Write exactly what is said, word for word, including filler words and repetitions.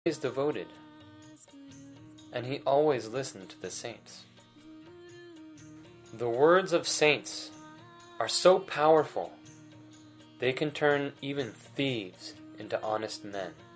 He is devoted, and he always listened to the saints. The words of saints are so powerful, they can turn even thieves into honest men.